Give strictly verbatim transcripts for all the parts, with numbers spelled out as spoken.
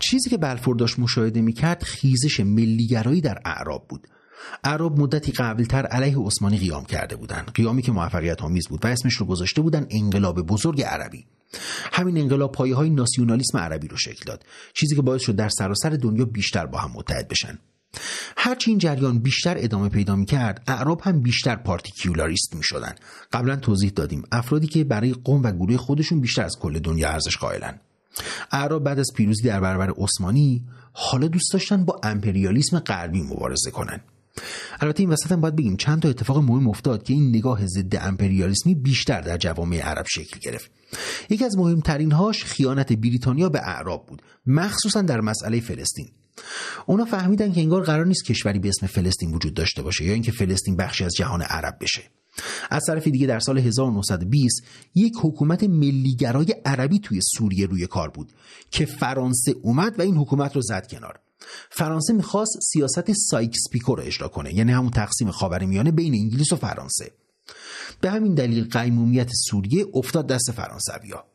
چیزی که بلفور داشت مشاهده می‌کرد خیزش ملیگرایی در اعراب بود. اعراب مدتی قبلتر علیه عثمانی قیام کرده بودند، قیامی که موفقیت آمیز بود و اسمش رو گذاشته بودن انقلاب بزرگ عربی. همین انقلاب پایه‌های ناسیونالیسم عربی رو شکل داد، چیزی که باعث شد در سراسر دنیا بیشتر با هم متحد بشن. هرچی این جریان بیشتر ادامه پیدا می‌کرد، اعراب هم بیشتر پارتیکولاریست می‌شدن. قبلا توضیح دادیم افرادی که برای قوم و گروه خودشون بیشتر از کل دنیا ارزش قائلن. اعراب بعد از پیروزی در برابر عثمانی حالا دوست داشتن با امپریالیسم غربی مبارزه کنن. البته این وسط هم باید بگیم چند تا اتفاق مهم افتاد که این نگاه ضد امپریالیسمی بیشتر در جوامع عرب شکل گرفت. یکی از مهمترین هاش خیانت بریتانیا به اعراب بود، مخصوصا در مسئله فلسطین. اونا فهمیدن که انگار قرار نیست کشوری به اسم فلسطین وجود داشته باشه یا اینکه فلسطین بخشی از جهان عرب بشه. از طرف دیگه در سال هزار و نهصد و بیست یک حکومت ملیگرای عربی توی سوریه روی کار بود که فرانسه اومد و این حکومت رو زد کنار. فرانسه میخواست سیاست سایکس پیکو رو اجرا کنه، یعنی همون تقسیم خاورمیانه بین انگلیس و فرانسه. به همین دلیل قیمومیت سوریه افتاد دست فرانسویا.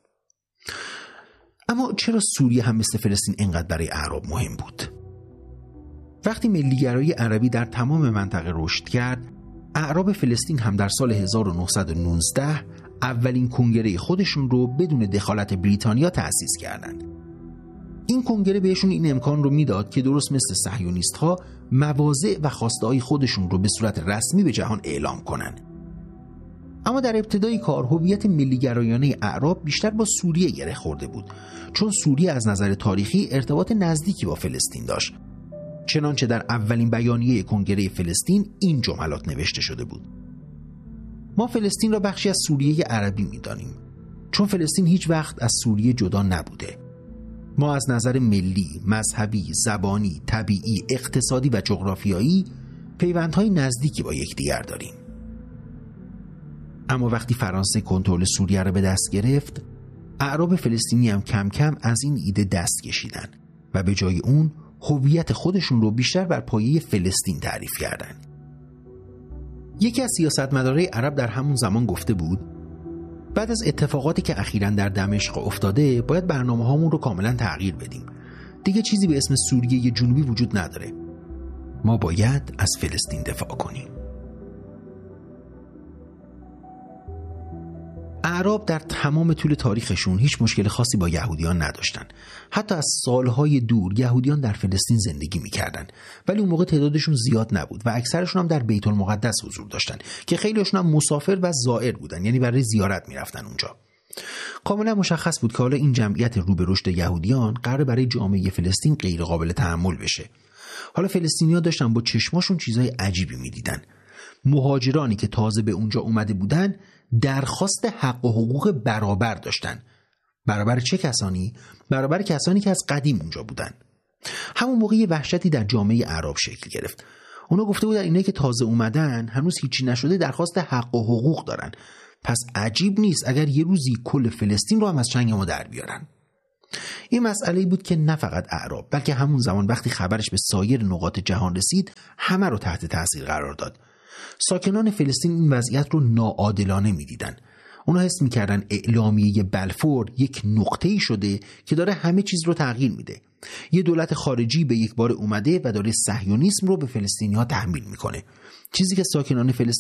اما چرا سوریه هم مثل فلسطین اینقدر برای اعراب مهم بود؟ وقتی ملیگرایی عربی در تمام منطقه رشد کرد، اعراب فلسطین هم در سال هزار و نهصد و نوزده اولین کنگره خودشون رو بدون دخالت بریتانیا تأسیس کردند. این کنگره بهشون این امکان رو میداد که درست مثل صهیونیست‌ها مواضع و خواسته‌های خودشون رو به صورت رسمی به جهان اعلام کنن. اما در ابتدای کار هویت ملیگرایانه اعراب بیشتر با سوریه گره خورده بود، چون سوریه از نظر تاریخی ارتباط نزدیکی با فلسطین داشت. چنانچه در اولین بیانیه کنگره فلسطین این جملات نوشته شده بود: ما فلسطین را بخشی از سوریه عربی می‌دانیم، چون فلسطین هیچ وقت از سوریه جدا نبوده. ما از نظر ملی، مذهبی، زبانی، طبیعی، اقتصادی و جغرافیایی پیوندهای نزدیکی با یکدیگر داریم. اما وقتی فرانسه کنترل سوریه را به دست گرفت، اعراب فلسطینی هم کم کم از این ایده دست کشیدن و به جای اون هویت خودشون رو بیشتر بر پایه فلسطین تعریف کردن. یکی از سیاستمدارای عرب در همون زمان گفته بود بعد از اتفاقاتی که اخیراً در دمشق افتاده باید برنامه‌هامون رو کاملاً تغییر بدیم. دیگه چیزی به اسم سوریه جنوبی وجود نداره. ما باید از فلسطین دفاع کنیم. اعراب در تمام طول تاریخشون هیچ مشکل خاصی با یهودیان نداشتن. حتی از سالهای دور یهودیان در فلسطین زندگی میکردن، ولی اون موقع تعدادشون زیاد نبود و اکثرشون هم در بیت المقدس حضور داشتن که خیلیشون هم مسافر و زائر بودن، یعنی برای زیارت میرفتن اونجا. کاملا مشخص بود که حالا این جمعیت رو به رشد یهودیان قرار برای جامعه فلسطین غیر قابل تحمل بشه. حالا فلسطینی‌ها داشتن با چشماشون چیزای عجیبی میدیدن. مهاجرانی که تازه به اونجا اومده بودن درخواست حق و حقوق برابر داشتن. برابر چه کسانی؟ برابر کسانی که از قدیم اونجا بودن. همون موقع یه وحشتی در جامعه اعراب شکل گرفت. اونا گفته بودن اینایی که تازه اومدن هنوز هیچی نشده درخواست حق و حقوق دارن. پس عجیب نیست اگر یه روزی کل فلسطین رو هم از چنگ ما در بیارن. این مسئله‌ای بود که نه فقط اعراب بلکه همون زمان وقتی خبرش به سایر نقاط جهان رسید همه رو تحت تاثیر قرار داد. ساکنان فلسطین این وضعیت رو ناعادلانه می‌دیدن. اونا حس می‌کردن اعلامیه بلفور یک نقطه‌ای شده که داره همه چیز رو تغییر میده. یه دولت خارجی به یک بار اومده و داره صهیونیسم رو به فلسطینی‌ها تحمیل میکنه. چیزی که ساکنان فلسطین